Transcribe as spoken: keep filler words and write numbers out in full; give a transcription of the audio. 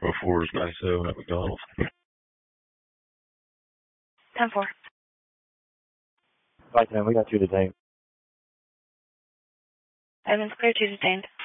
oh four is ninety-seven at McDonald's. ten four. Right, then, we got you detained. Evans clear to detained.